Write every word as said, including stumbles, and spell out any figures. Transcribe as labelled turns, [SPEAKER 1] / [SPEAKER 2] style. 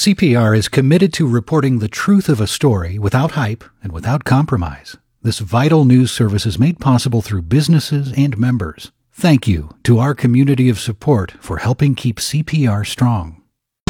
[SPEAKER 1] C P R is committed to reporting the truth of a story without hype and without compromise. This vital news service is made possible through businesses and members. Thank you to our community of support for helping keep C P R strong.